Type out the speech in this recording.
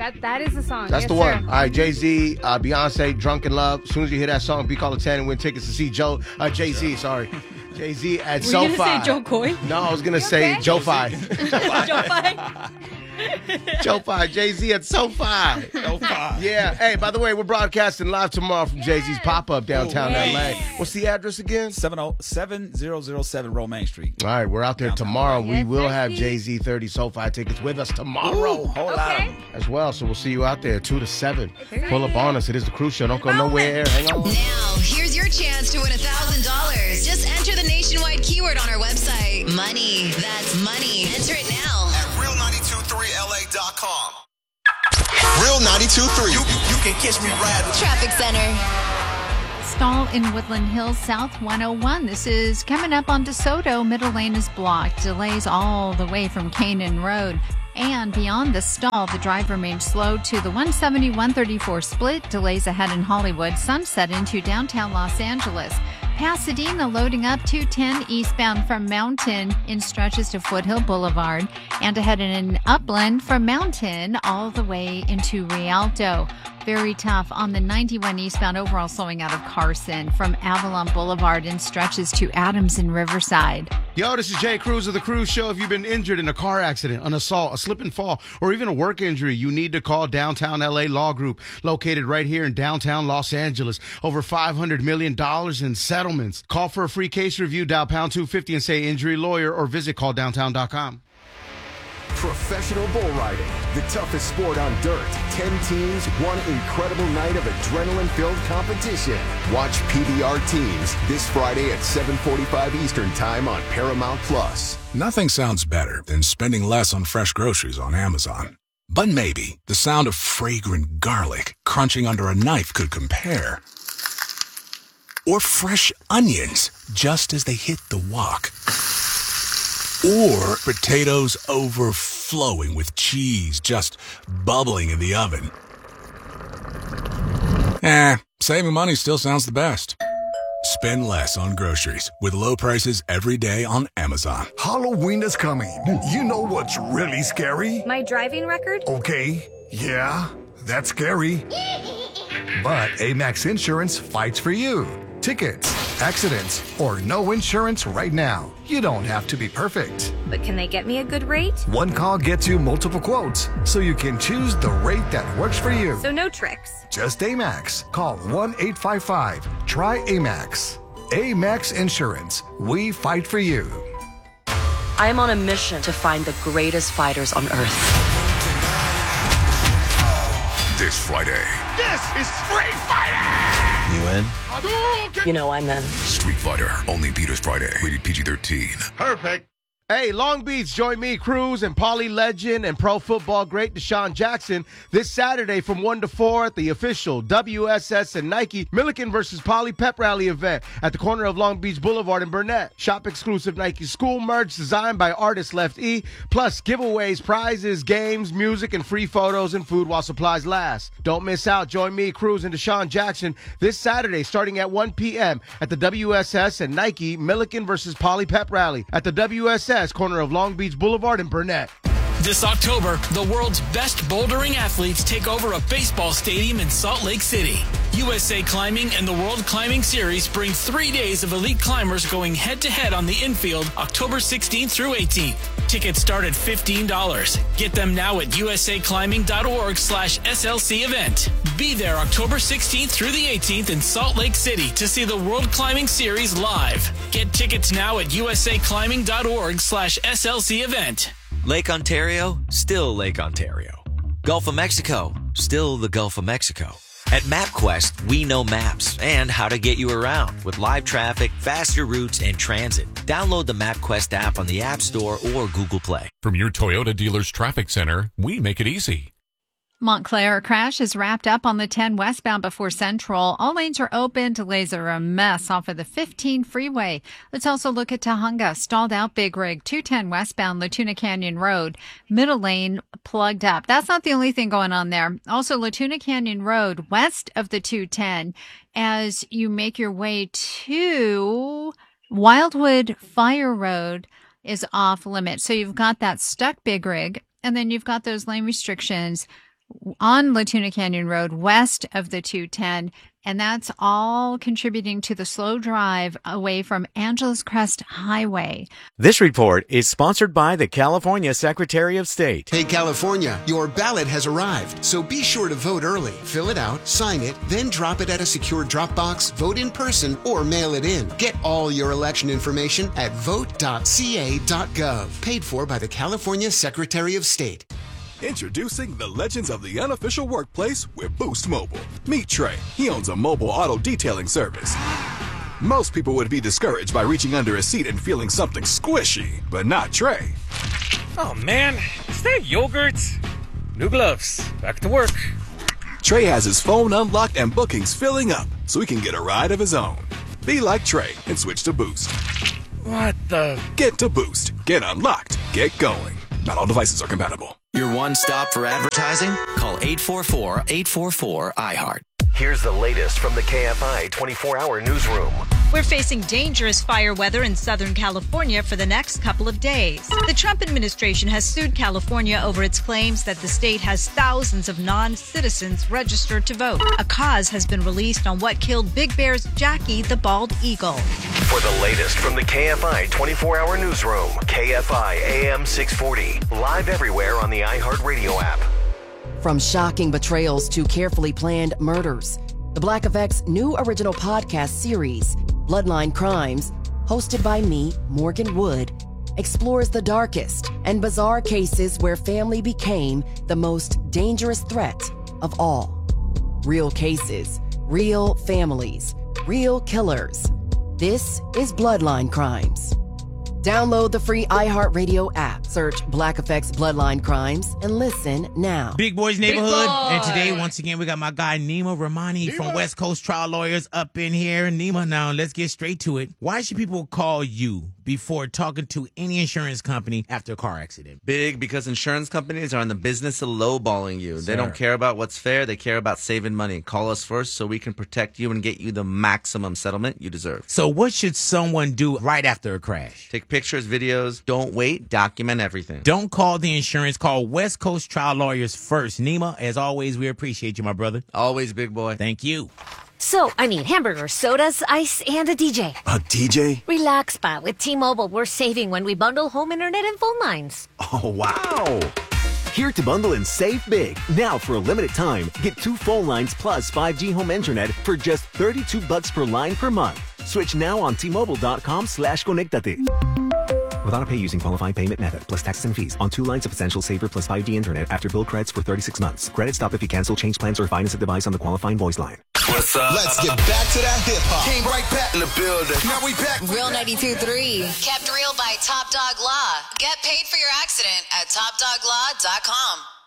That is the song. That's yes, the one. sir. All right, Jay-Z, Beyonce, Drunk in Love. As soon as you hear that song, be call 10 and win tickets to see Jay-Z, sorry. Jay-Z at SoFi. Were you going to say Joe Coy? No, I was going to say Joe Fi. Joe Fi? Joe Fi, Jay-Z at SoFi. Yeah. Hey, by the way, we're broadcasting live tomorrow from Jay-Z's pop-up downtown LA. What's the address again? 7007 Romaine Street. All right, we're out there Downtown. tomorrow. We Yes, will sir. have Jay-Z 30 SoFi tickets with us tomorrow. Whole lot of them. As well, so we'll see you out there 2 to 7. Pull up on us. It is the Cruise Show. Don't go nowhere. Hang on. Now, here's your chance to win $1,000. Just enter the nationwide keyword on our website. Money. That's money. Enter it now. At Real923LA.com. Real 92.3. You can catch me riding. Traffic Center. Stall in Woodland Hills South 101. This is coming up on DeSoto. Middle lane is blocked. Delays all the way from Canaan Road. And beyond the stall, the drive remains slow to the 170-134 split. Delays ahead in Hollywood. Sunset into downtown Los Angeles. Pasadena loading up 210 eastbound from Mountain in stretches to Foothill Boulevard. And ahead in Upland from Mountain all the way into Rialto. Very tough on the 91 eastbound, overall slowing out of Carson from Avalon Boulevard in stretches to Adams and Riverside. Yo, this is Jay Cruz of The Cruise Show. If you've been injured in a car accident, an assault, a slip and fall, or even a work injury, you need to call Downtown LA Law Group, located right here in downtown Los Angeles. Over $500 million in settlements. Call for a free case review, dial pound 250 and say injury lawyer, or visit calldowntown.com. Professional bull riding, the toughest sport on dirt. 10 teams, one incredible night of adrenaline-filled competition. Watch PBR Teams this Friday at 7:45 Eastern Time on Paramount Plus. Nothing sounds better than spending less on fresh groceries on Amazon. But maybe the sound of fragrant garlic crunching under a knife could compare. Or fresh onions just as they hit the wok. Or potatoes overflowing with cheese just bubbling in the oven. Saving money still sounds the best. Spend less on groceries with low prices every day on Amazon. Halloween is coming. You know what's really scary? My driving record? Okay, yeah, that's scary. But Amex Insurance fights for you. Tickets, accidents, or no insurance right now. You don't have to be perfect. But can they get me a good rate? One call gets you multiple quotes, so you can choose the rate that works for you. So no tricks. Just Amex. Call 1-855-TRY-AMEX. Amex Insurance. We fight for you. I am on a mission to find the greatest fighters on earth. This Friday. This is Street Fighter! You in? You know I'm in. Street Fighter. Only Beaters Friday. Rated PG-13. Perfect. Hey, Long Beach, join me, Cruz, and Pauly legend and pro football great Deshaun Jackson this Saturday from 1 to 4 at the official WSS and Nike Milliken versus Pauly Pep Rally event at the corner of Long Beach Boulevard and Burnett. Shop exclusive Nike school merch designed by artist Left E, plus giveaways, prizes, games, music, and free photos and food while supplies last. Don't miss out. Join me, Cruz, and Deshaun Jackson this Saturday starting at 1 p.m. at the WSS and Nike Milliken versus Pauly Pep Rally at the WSS corner of Long Beach Boulevard and Burnett. This October, the world's best bouldering athletes take over a baseball stadium in Salt Lake City. USA Climbing and the World Climbing Series bring 3 days of elite climbers going head-to-head on the infield October 16th through 18th. Tickets start at $15. Get them now at usaclimbing.org/SLC event. Be there October 16th through the 18th in Salt Lake City to see the World Climbing Series live. Get tickets now at usaclimbing.org/SLC event. Lake Ontario, still Lake Ontario. Gulf of Mexico, still the Gulf of Mexico. At MapQuest, we know maps and how to get you around with live traffic, faster routes, and transit. Download the MapQuest app on the App Store or Google Play. From your Toyota dealer's traffic center, we make it easy. Montclair crash is wrapped up on the 10 westbound before Central. All lanes are open. Delays are a mess off of the 15 freeway. Let's also look at Tahunga. Stalled out Big Rig. 210 westbound Latuna Canyon Road. Middle lane plugged up. That's not the only thing going on there. Also, Latuna Canyon Road west of the 210 as you make your way to Wildwood Fire Road is off limits. So you've got that stuck Big Rig, and then you've got those lane restrictions on Latuna Canyon Road, west of the 210. And that's all contributing to the slow drive away from Angeles Crest Highway. This report is sponsored by the California Secretary of State. Hey, California, your ballot has arrived, so be sure to vote early. Fill it out, sign it, then drop it at a secure drop box, vote in person, or mail it in. Get all your election information at vote.ca.gov. Paid for by the California Secretary of State. Introducing the legends of the unofficial workplace with Boost Mobile. Meet Trey. He owns a mobile auto detailing service. Most people would be discouraged by reaching under a seat and feeling something squishy, but not Trey. Oh man, is that yogurt? New gloves. Back to work. Trey has his phone unlocked and bookings filling up, so he can get a ride of his own. Be like Trey and switch to Boost. What the? Get to Boost. Get unlocked. Get going. Not all devices are compatible. Your one stop for advertising? Call 844-844-iHeart. Here's the latest from the KFI 24-hour newsroom. We're facing dangerous fire weather in Southern California for the next couple of days. The Trump administration has sued California over its claims that the state has thousands of non-citizens registered to vote. A cause has been released on what killed Big Bear's Jackie the bald eagle. For the latest from the KFI 24-hour newsroom, KFI AM 640, live everywhere on the iHeartRadio app. From shocking betrayals to carefully planned murders, the Black Effect's new original podcast series, Bloodline Crimes, hosted by me, Morgan Wood, explores the darkest and bizarre cases where family became the most dangerous threat of all. Real cases, real families, real killers. This is Bloodline Crimes. Download the free iHeartRadio app. Search Black Effect's Bloodline Crimes and listen now. Big Boys Neighborhood. And today, once again, we got my guy Nima Rahmani from West Coast Trial Lawyers up in here. Nima, now let's get straight to it. Why should people call you before talking to any insurance company after a car accident? Big, because insurance companies are in the business of lowballing you. They don't care about what's fair. They care about saving money. Call us first so we can protect you and get you the maximum settlement you deserve. So what should someone do right after a crash? Take pictures, videos. Don't wait. Document everything. Don't call the insurance. Call West Coast Trial Lawyers first. Nima, as always, we appreciate you, my brother. Always, big boy. Thank you. So, I need hamburgers, sodas, ice, and a DJ. A DJ? Relax, Pa. With T-Mobile, we're saving when we bundle home internet and phone lines. Oh, wow. Here to bundle and save big. Now, for a limited time, get 2 phone lines plus 5G home internet for just $32 per line per month. Switch now on T-Mobile.com/conectate. With AutoPay using qualifying payment method, plus taxes and fees on 2 lines of Essential Saver plus 5G internet after bill credits for 36 months. Credit stop if you cancel, change plans, or finance a device on the qualifying voice line. What's up? Let's get back to that hip-hop. Came right back in the building. Now we back. Real 92.3. Kept real by Top Dog Law. Get paid for your accident at TopDogLaw.com.